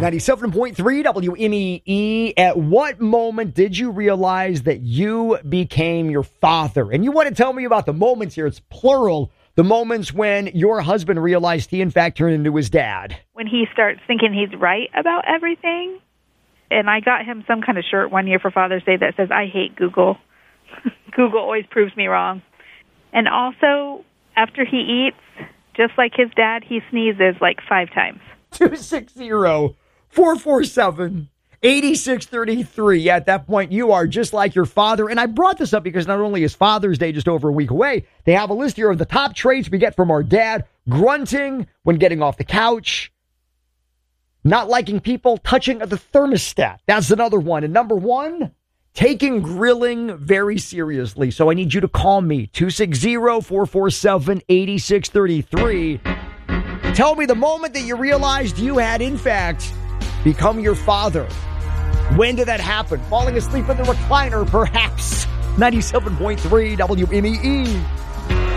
97.3 WMEE. At what moment did you realize that you became your father? And you want to tell me about the moments here. It's plural. The moments when your husband realized he, in fact, turned into his dad. When he starts thinking he's right about everything. And I got him some kind of shirt one year for Father's Day that says, I hate Google. Google always proves me wrong. And also, after he eats, just like his dad, he sneezes like 5 times. 260-447-8633. Yeah, at that point, you are just like your father. And I brought this up because not only is Father's Day just over a week away, they have a list here of the top traits we get from our dad. Grunting when getting off the couch. Not liking people touching the thermostat. That's another one. And number 1, taking grilling very seriously. So I need you to call me. 260-447-8633. Tell me the moment that you realized you had, in fact, become your father. When did that happen? Falling asleep in the recliner, perhaps. 97.3 WMEE.